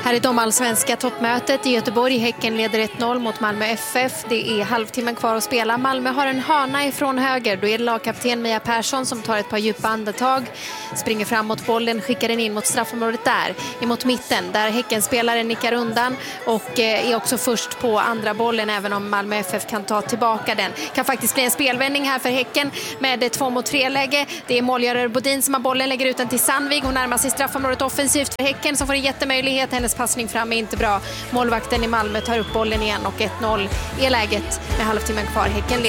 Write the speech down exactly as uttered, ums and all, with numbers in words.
Här är damallsvenska toppmötet i Göteborg. Häcken leder ett noll mot Malmö F F. Det är halvtimmen kvar att spela. Malmö har en hörna ifrån höger. Då är det lagkapten Mia Persson som tar ett par djupa andetag. Springer fram mot bollen, skickar den in mot straffområdet där. Emot mitten där Häckenspelaren nickar undan. Och är också först på andra bollen även om Malmö F F kan ta tillbaka den. Kan faktiskt bli en spelvändning här för Häcken med två mot tre läge. Det är målgörare Bodin som har bollen, lägger ut den till Sandvig. Hon närmar sig straffområdet offensivt för Häcken som får en jättemöjlighet. Hennes passning fram är inte bra. Målvakten i Malmö tar upp bollen igen och ett noll är läget med halvtimmen kvar. Häcken